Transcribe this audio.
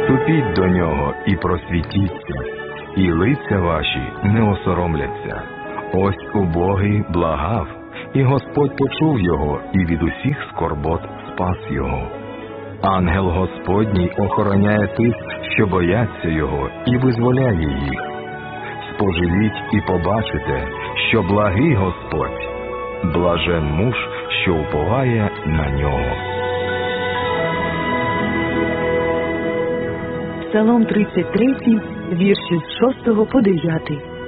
Приступіть до нього і просвітіться, і лиця ваші не осоромляться. Ось убогий благав, і Господь почув його, і від усіх скорбот спас його. Ангел Господній охороняє тих, що бояться його, і визволяє їх. Споживіть і побачите, що благий Господь, блажен муж, що уповає на нього. Псалом 33, вірші з 6 по 9.